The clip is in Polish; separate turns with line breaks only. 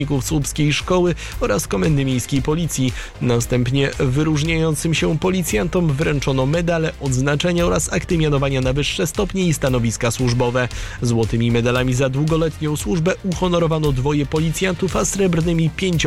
Słupskiej Szkoły oraz Komendy Miejskiej Policji. Następnie wyróżniającym się policjantom wręczono medale, odznaczenia oraz akty mianowania na wyższe stopnie i stanowiska służbowe. Złotymi medalami za długoletnią służbę uhonorowano 2 policjantów, a srebrnymi 5